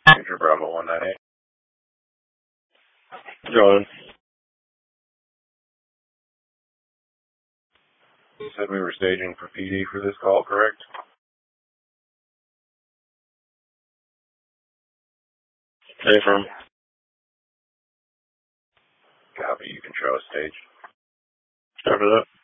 Enter Bravo 198. John. You said we were staging for PD for this call, correct? Affirm. Copy. You can show us stage. After that.